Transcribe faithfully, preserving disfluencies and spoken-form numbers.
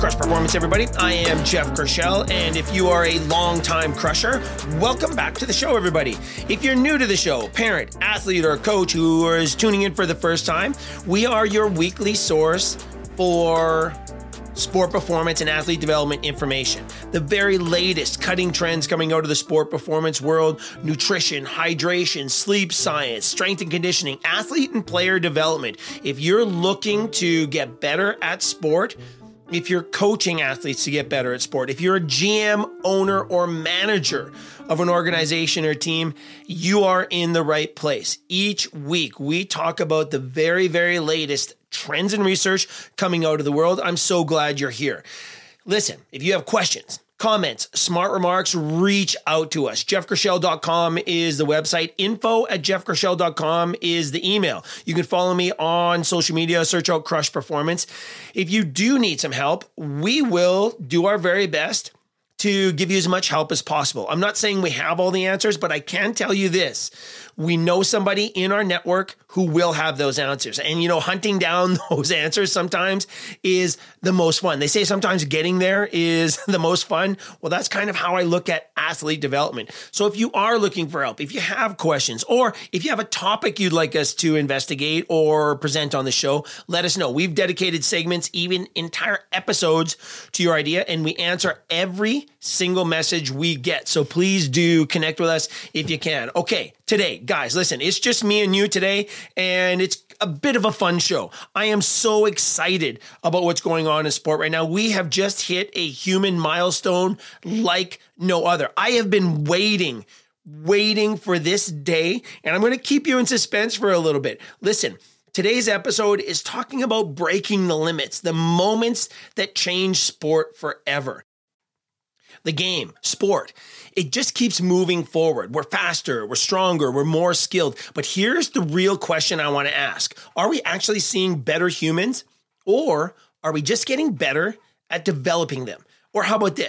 Crush Performance, everybody. I am Jeff Kershell, and if you are a longtime crusher, welcome back to the show, everybody. If you're new to the show, parent, athlete, or coach who is tuning in for the first time, we are your weekly source for sport performance and athlete development information. The very latest cutting trends coming out of the sport performance world: nutrition, hydration, sleep science, strength and conditioning, athlete and player development. If you're looking to get better at sport, if you're coaching athletes to get better at sport, if you're a G M, owner, or manager of an organization or team, you are in the right place. Each week, we talk about the very, very latest trends and research coming out of the world. I'm so glad you're here. Listen, if you have questions, comments, smart remarks, reach out to us. jeff kershell dot com is the website. Info at jeff kershell dot com is the email. You can follow me on social media, search out Crush Performance. If you do need some help, we will do our very best to give you as much help as possible. I'm not saying we have all the answers, but I can tell you this. We know somebody in our network who will have those answers. And, you know, hunting down those answers sometimes is the most fun. They say sometimes getting there is the most fun. Well, that's kind of how I look at athlete development. So if you are looking for help, if you have questions, or if you have a topic you'd like us to investigate or present on the show, let us know. We've dedicated segments, even entire episodes, to your idea, and we answer every single message we get. So please do connect with us if you can. Okay, today, guys, listen, it's just me and you today, and it's a bit of a fun show. I am so excited about what's going on in sport right now. We have just hit a human milestone like no other. I have been waiting, waiting for this day, and I'm going to keep you in suspense for a little bit. Listen, today's episode is talking about breaking the limits, the moments that change sport forever. The game, sport, it just keeps moving forward. We're faster, we're stronger, we're more skilled. But here's the real question I want to ask. Are we actually seeing better humans, or are we just getting better at developing them? Or how about this?